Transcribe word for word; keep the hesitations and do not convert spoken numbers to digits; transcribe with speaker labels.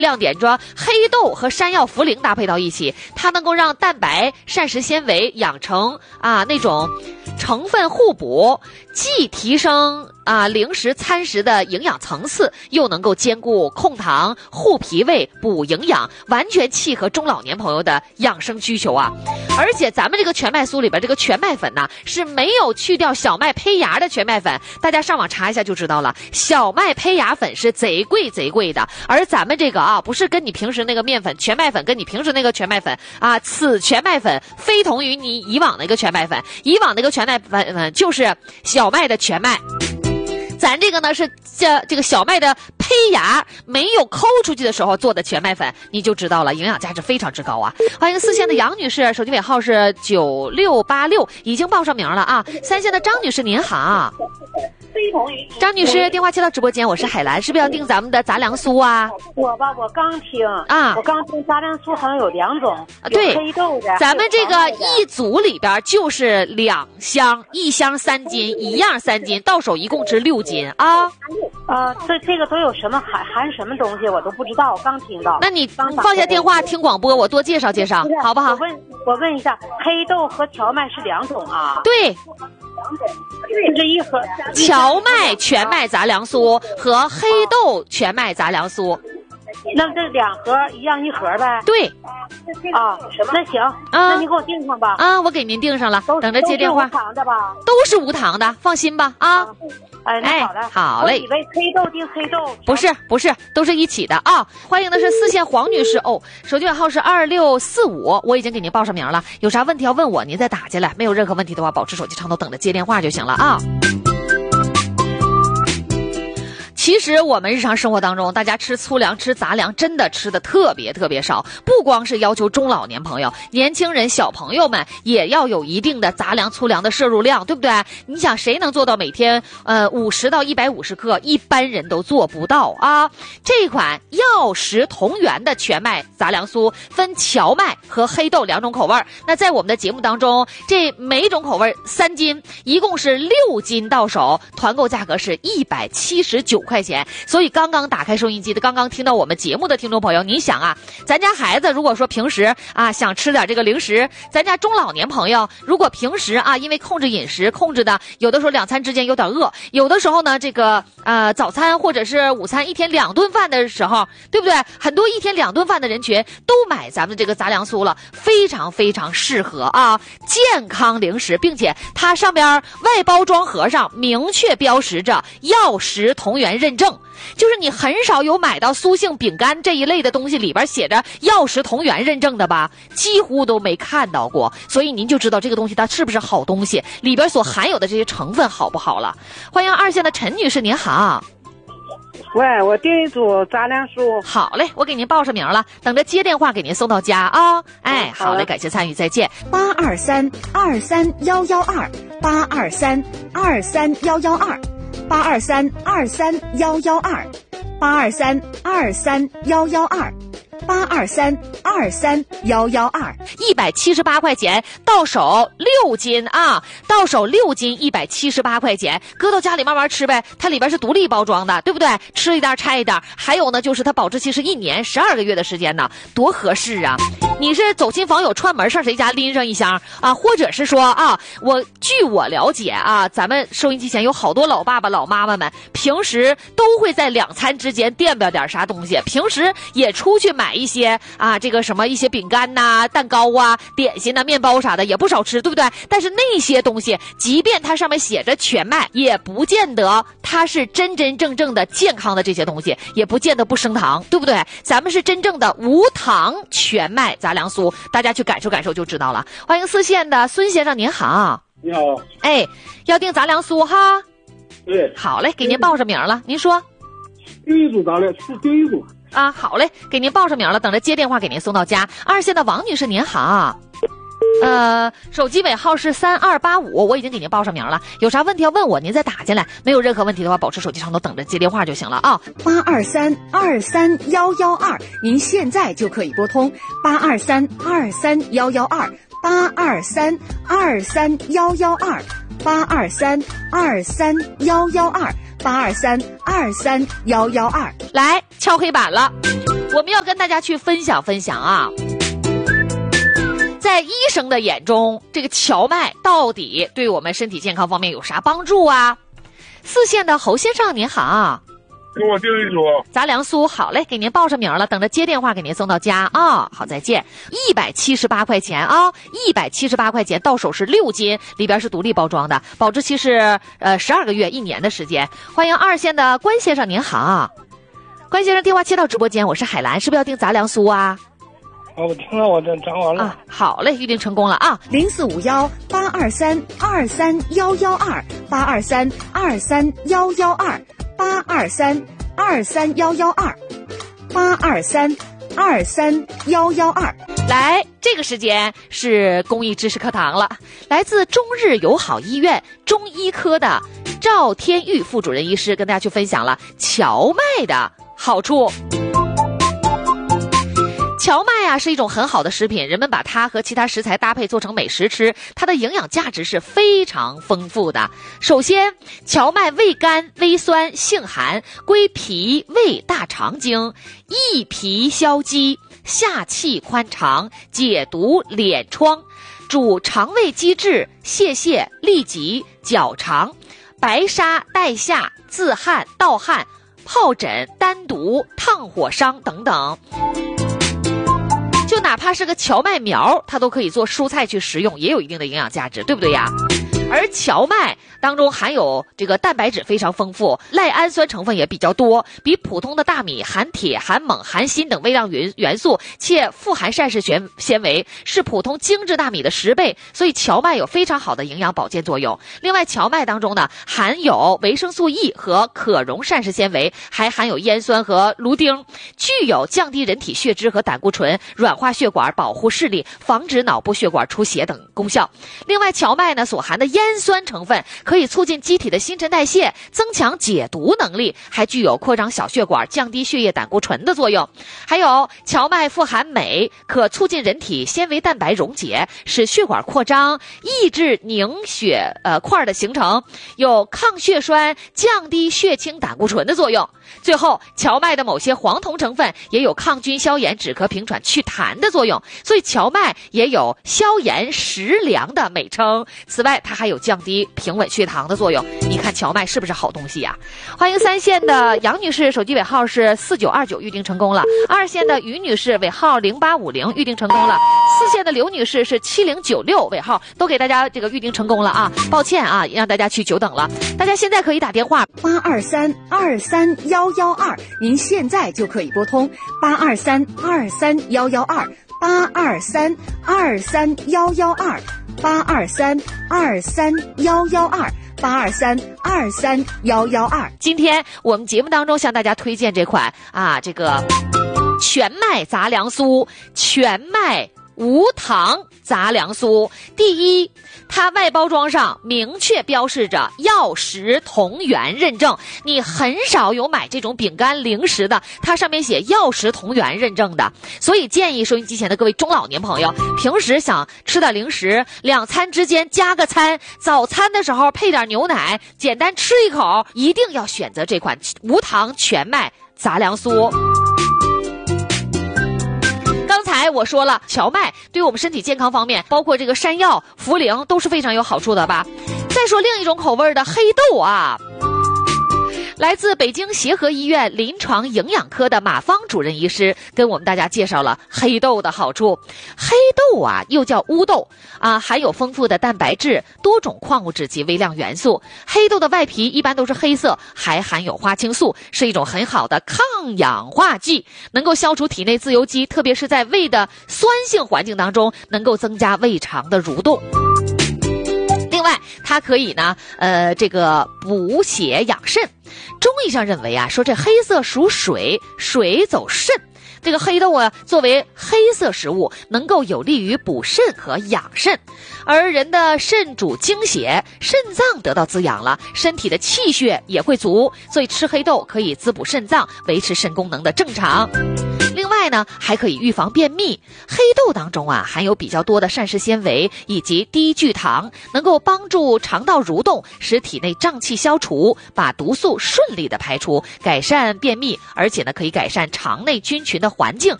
Speaker 1: 亮点说黑豆和山药茯苓搭配到一起，它能够让蛋白、膳食纤维养成啊那种成分互补，既提升啊零食餐食的营养层次，又能够兼顾控糖、护脾胃、补营养，完全契合中老年朋友的养生需求啊！而且咱们这个全麦酥里边这个全麦粉呢，是没有去掉小麦胚芽的全麦粉，大家上网查一下就知道了。小麦胚芽粉是贼贵贼贵的，而咱们这个啊，不是跟你平时那个面粉全麦粉跟你平时那个全麦粉啊，此全麦粉非同于你以往那个全麦粉，以往那个全麦粉粉就是小麦的全麦。咱这个呢是这这个小麦的胚芽没有抠出去的时候做的全麦粉，你就知道了，营养价值非常之高啊！欢迎四线的杨女士，手机尾号是九六八六，已经报上名了啊。三线的张女士您好，张女士电话接到直播间，我是海兰，是不是要订咱们的杂粮酥啊？
Speaker 2: 我吧，我刚听
Speaker 1: 啊，
Speaker 2: 我刚听杂粮酥好像有两种，
Speaker 1: 啊、对，
Speaker 2: 黑豆的，
Speaker 1: 咱们这个一组里边就是两箱，一箱三斤，一样三斤，到手一共值六斤啊。
Speaker 2: 呃，这这个都有什么含含什么东西，我都不知道，我刚听到。
Speaker 1: 那你放下电话听广播，我多介绍介绍，好不好？
Speaker 2: 我问我问一下，黑豆和荞麦是两种啊？
Speaker 1: 对。
Speaker 2: 这一盒
Speaker 1: 荞麦全麦杂粮酥和黑豆全麦杂粮酥，
Speaker 2: 那这两盒一样一盒呗？
Speaker 1: 对，
Speaker 2: 啊，那行，啊、那你给我订上吧。
Speaker 1: 啊，我给您订上了，等着接电话。
Speaker 2: 都是无糖的吧？
Speaker 1: 都是无糖的，放心吧啊。
Speaker 2: 哎，那好的，
Speaker 1: 哎、好嘞。
Speaker 2: 我以为黑豆订黑豆，
Speaker 1: 不是不是，都是一起的啊。欢迎的是四线黄女士哦，手机尾号是二六四五，我已经给您报上名了。有啥问题要问我，您再打进来。没有任何问题的话，保持手机畅通，等着接电话就行了啊。其实我们日常生活当中，大家吃粗粮、吃杂粮，真的吃的特别特别少。不光是要求中老年朋友，年轻人、小朋友们也要有一定的杂粮、粗粮的摄入量，对不对？你想谁能做到每天呃五十到一百五十克？一般人都做不到啊。这款药食同源的全麦杂粮酥分荞麦和黑豆两种口味。那在我们的节目当中，这每种口味三斤，一共是六斤到手，团购价格是一百七十九块钱。所以刚刚打开收音机的，刚刚听到我们节目的听众朋友，你想啊，咱家孩子如果说平时啊想吃点这个零食，咱家中老年朋友如果平时啊因为控制饮食控制的，有的时候两餐之间有点饿，有的时候呢这个呃早餐或者是午餐一天两顿饭的时候，对不对？很多一天两顿饭的人群都买咱们这个杂粮酥了，非常非常适合啊健康零食，并且它上边外包装盒上明确标识着药食同源认证。就是你很少有买到酥性饼干这一类的东西里边写着药食同源认证的吧，几乎都没看到过，所以您就知道这个东西它是不是好东西，里边所含有的这些成分好不好了。欢迎二线的陈女士，您好。
Speaker 3: 喂，我订一组杂粮酥。
Speaker 1: 好嘞，我给您报上名了，等着接电话给您送到家啊、哦。哎，好嘞，感谢参与，再见。
Speaker 4: 八二三二三幺幺二，八二三二三幺幺二。八二三二三幺幺二，八二三二三幺幺二，八二三二三幺幺二，
Speaker 1: 一百七十八块钱到手六斤啊！到手六斤，一百七十八块钱，搁到家里慢慢吃呗。它里边是独立包装的，对不对？吃一袋拆一袋。还有呢，就是它保质期是一年十二个月的时间呢，多合适啊！你是走亲访友串门上谁家拎上一箱啊，或者是说啊，我据我了解啊，咱们收音机前有好多老爸爸老妈妈们，平时都会在两餐之间垫吧点啥东西，平时也出去买一些啊，这个什么一些饼干呐、蛋糕啊、点心呐、面包啥的也不少吃，对不对？但是那些东西，即便它上面写着全麦，也不见得它是真真正正的健康的这些东西，也不见得不升糖，对不对？咱们是真正的无糖全麦杂粮酥，大家去感受感受就知道了。欢迎四线的孙先生，您好。
Speaker 5: 你好。
Speaker 1: 哎，要订杂粮酥哈？
Speaker 5: 对。
Speaker 1: 好嘞，给您报上名了，您说。
Speaker 5: 第一组杂粮是第一组。
Speaker 1: 啊，好嘞，给您报上名了，等着接电话给您送到家。二线的王女士您好。呃，手机尾号是三二八五，我已经给您报上名了，有啥问题要问我，您再打进来。没有任何问题的话，保持手机畅通，等着接电话就行了啊。
Speaker 4: 八二三二三幺幺二，您现在就可以拨通八二三二三幺幺二，八二三二三幺幺二，八二三二三幺幺二，八二三二三幺幺二，
Speaker 1: 来敲黑板了。 我们要跟大家去分享分享啊，在医生的眼中，这个荞麦到底对我们身体健康方面有啥帮助啊？四县的侯先生您好，
Speaker 5: 给我订一组
Speaker 1: 杂粮酥，好嘞，给您报上名了，等着接电话给您送到家啊、哦。好，再见。一百七十八块钱啊，一百七十八块钱，到手是六斤，里边是独立包装的，保质期是呃十二个月，一年的时间。欢迎二线的关先生，您好，关先生电话接到直播间，我是海兰，是不是要订杂粮酥啊？
Speaker 5: 啊，我听了，我这讲完了。
Speaker 1: 啊，好嘞，预定成功了啊！
Speaker 4: 零四五幺八二三二三幺幺二八二三二三幺幺二。八二三二三幺幺二，八二三二三幺幺二。
Speaker 1: 来，这个时间是公益知识课堂了。来自中日友好医院中医科的赵天玉副主任医师跟大家去分享了荞麦的好处。荞麦啊是一种很好的食品，人们把它和其他食材搭配做成美食吃，它的营养价值是非常丰富的。首先，荞麦味甘微酸性寒，归脾胃大肠经，益脾消积，下气宽肠，解毒敛疮，主肠胃积滞、泄泻、痢疾、绞肠、白沙带下、自汗、盗汗、疱疹、丹毒、烫火伤等等。就哪怕是个荞麦苗，它都可以做蔬菜去食用，也有一定的营养价值，对不对呀？而荞麦当中含有这个蛋白质非常丰富，赖氨酸成分也比较多，比普通的大米含铁、含锰、含锌等微量元元素，且富含膳食纤纤维，是普通精致大米的十倍，所以荞麦有非常好的营养保健作用。另外，荞麦当中呢含有维生素 E 和可溶膳食纤维，还含有烟酸和芦丁，具有降低人体血脂和胆固醇、软化血管、保护视力、防止脑部血管出血等功效。另外，荞麦呢所含的烟酸成分可以促进机体的新陈代谢，增强解毒能力，还具有扩张小血管、降低血液胆固醇的作用。还有荞麦富含镁，可促进人体纤维蛋白溶解，使血管扩张，抑制凝血呃块的形成，有抗血栓、降低血清胆固醇的作用。最后，荞麦的某些黄酮成分也有抗菌消炎、止咳平喘、祛痰的作用，所以荞麦也有消炎食粮的美称。此外，它还有降低平稳血糖的作用。你看荞麦是不是好东西呀、啊？欢迎三线的杨女士，手机尾号是四九二九，预定成功了。二线的于女士尾号零八五零，预定成功了。四线的刘女士是七零九六尾号，都给大家这个预定成功了啊！抱歉啊，让大家去久等了。大家现在可以打电话
Speaker 4: 八二三二三幺幺二，您现在就可以拨通八二三二三幺幺二八二三二三幺幺二八二三二三幺幺二八二三二三幺幺二。
Speaker 1: 今天我们节目当中向大家推荐这款啊，这个全麦杂粮酥，全麦无糖杂粮酥。第一，它外包装上明确标示着药食同源认证，你很少有买这种饼干零食的，它上面写药食同源认证的。所以建议收音机前的各位中老年朋友，平时想吃点零食，两餐之间加个餐，早餐的时候配点牛奶，简单吃一口，一定要选择这款无糖全麦杂粮酥。刚才我说了，荞麦对我们身体健康方面，包括这个山药、茯苓都是非常有好处的吧。再说另一种口味的黑豆啊，来自北京协和医院临床营养科的马芳主任医师跟我们大家介绍了黑豆的好处。黑豆啊，又叫乌豆啊，含有丰富的蛋白质、多种矿物质及微量元素。黑豆的外皮一般都是黑色，还含有花青素，是一种很好的抗氧化剂，能够消除体内自由基，特别是在胃的酸性环境当中，能够增加胃肠的蠕动。另外，它可以呢，呃，这个补血养肾。中医上认为啊，说这黑色属水，水走肾。这个黑豆啊，作为黑色食物，能够有利于补肾和养肾。而人的肾主精血，肾脏得到滋养了，身体的气血也会足，所以吃黑豆可以滋补肾脏，维持肾功能的正常。另外呢，还可以预防便秘。黑豆当中啊，含有比较多的膳食纤维以及低聚糖，能够帮助肠道蠕动，使体内胀气消除，把毒素顺利的排出，改善便秘，而且呢，可以改善肠内菌群的环境，